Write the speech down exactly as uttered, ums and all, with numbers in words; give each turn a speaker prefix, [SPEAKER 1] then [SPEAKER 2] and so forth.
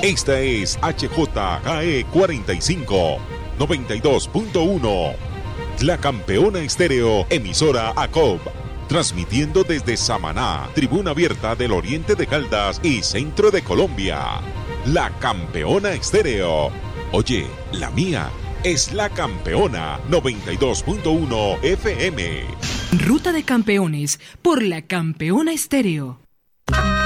[SPEAKER 1] Esta es H J K E cuarenta y cinco, noventa y dos punto uno. La Campeona Estéreo, emisora A C O B. Transmitiendo desde Samaná, tribuna abierta del oriente de Caldas y centro de Colombia. La Campeona Estéreo. Oye, la mía es La Campeona noventa y dos punto uno F M.
[SPEAKER 2] Ruta de Campeones por La Campeona Estéreo.